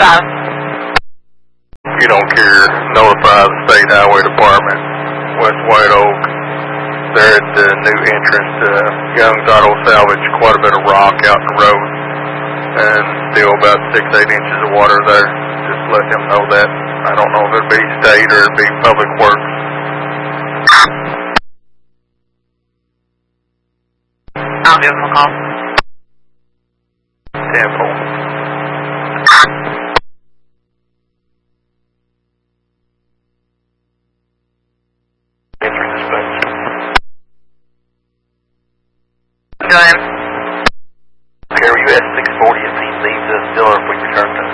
If you don't care, notify the State Highway Department, West White Oak. They're at the new entrance to Young's Auto Salvage, quite a bit of rock out in the road, and still about 6-8 inches of water there. Just let him know that. I don't know if it'd be State or it'd be Public Works. I'll give him a call. Temple. Answering dispatch. Go ahead. KRUS 640 if he leaves us still or if we return to